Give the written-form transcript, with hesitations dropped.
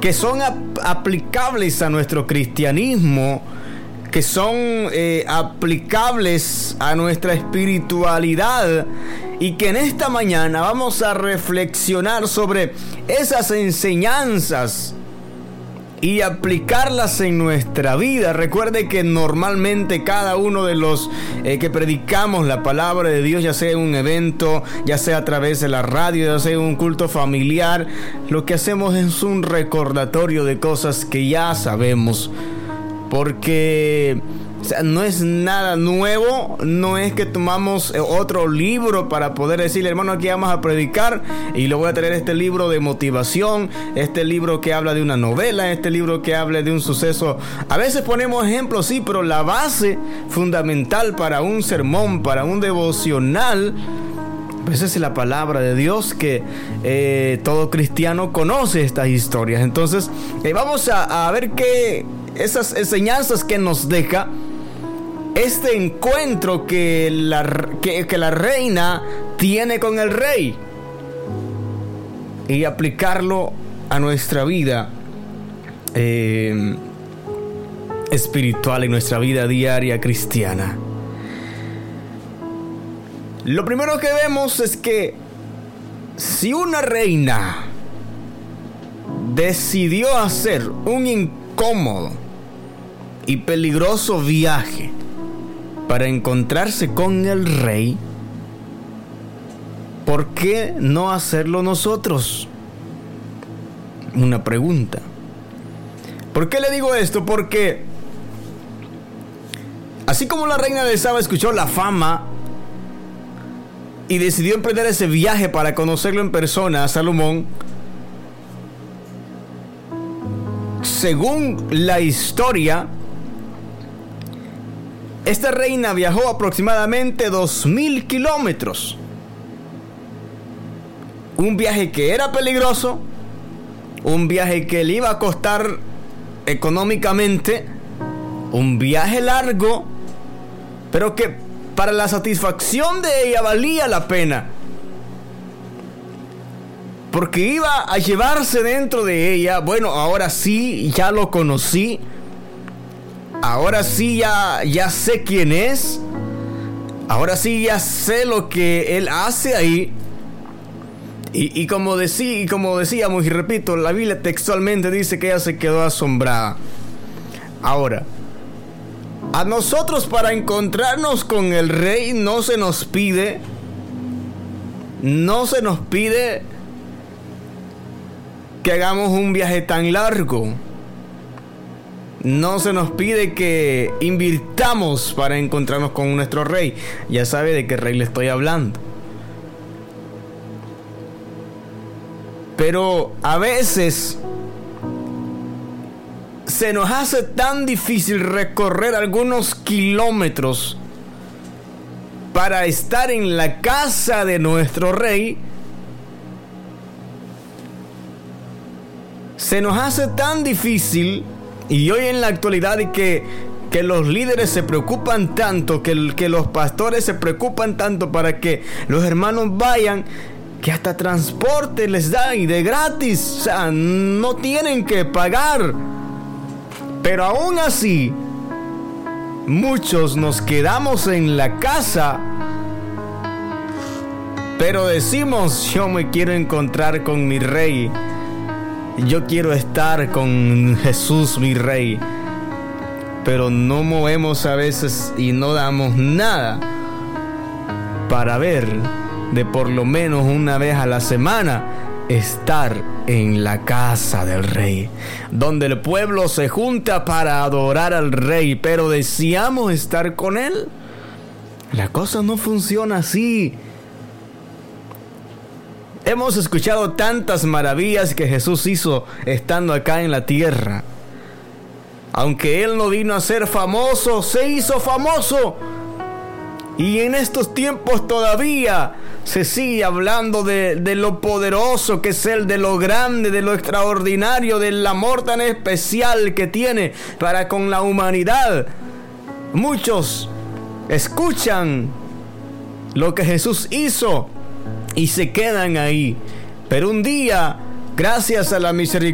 que son aplicables a nuestro cristianismo, que son aplicables a nuestra espiritualidad, y que en esta mañana vamos a reflexionar sobre esas enseñanzas y aplicarlas en nuestra vida. Recuerde que normalmente cada uno de los que predicamos la palabra de Dios, ya sea en un evento, ya sea a través de la radio, ya sea en un culto familiar, lo que hacemos es un recordatorio de cosas que ya sabemos, porque no es nada nuevo. No es que tomamos otro libro para poder decirle, hermano, aquí vamos a predicar y le voy a traer este libro de motivación, este libro que habla de una novela, este libro que habla de un suceso. A veces ponemos ejemplos, sí, pero la base fundamental para un sermón, para un devocional, pues es la palabra de Dios, que todo cristiano conoce estas historias. Entonces vamos a ver qué esas enseñanzas que nos deja este encuentro que la reina tiene con el rey, y aplicarlo a nuestra vida espiritual, en nuestra vida diaria cristiana. Lo primero que vemos es que si una reina decidió hacer un incómodo y peligroso viaje para encontrarse con el rey, ¿por qué no hacerlo nosotros? Una pregunta. ¿Por qué le digo esto? Porque así como la reina de Saba escuchó la fama y decidió emprender ese viaje para conocerlo en persona a Salomón, según la historia, esta reina viajó aproximadamente 2,000 kilómetros. Un viaje que era peligroso, un viaje que le iba a costar económicamente, un viaje largo, pero que para la satisfacción de ella valía la pena, porque iba a llevarse dentro de ella, bueno, ahora sí, ya lo conocí, ahora sí ya sé quién es, ahora sí ya sé lo que él hace ahí. Y como decíamos y repito, la Biblia textualmente dice que ella se quedó asombrada. Ahora, a nosotros, para encontrarnos con el rey, no se nos pide que hagamos un viaje tan largo. No se nos pide que invirtamos para encontrarnos con nuestro rey. Ya sabe de qué rey le estoy hablando. Pero a veces se nos hace tan difícil recorrer algunos kilómetros para estar en la casa de nuestro rey. Se nos hace tan difícil, y hoy en la actualidad, que los líderes se preocupan tanto, que los pastores se preocupan tanto para que los hermanos vayan, que hasta transporte les dan y de gratis, o sea, no tienen que pagar. Pero aún así, muchos nos quedamos en la casa, pero decimos, yo me quiero encontrar con mi rey, yo quiero estar con Jesús mi rey, pero no movemos a veces y no damos nada para ver de por lo menos una vez a la semana estar en la casa del rey, donde el pueblo se junta para adorar al rey, pero deseamos estar con él. La cosa no funciona así. Hemos escuchado tantas maravillas que Jesús hizo estando acá en la tierra. Aunque él no vino a ser famoso, se hizo famoso. Y en estos tiempos todavía se sigue hablando de lo poderoso que es él, de lo grande, de lo extraordinario, del amor tan especial que tiene para con la humanidad. Muchos escuchan lo que Jesús hizo y se quedan ahí. Pero un día, gracias a la misericordia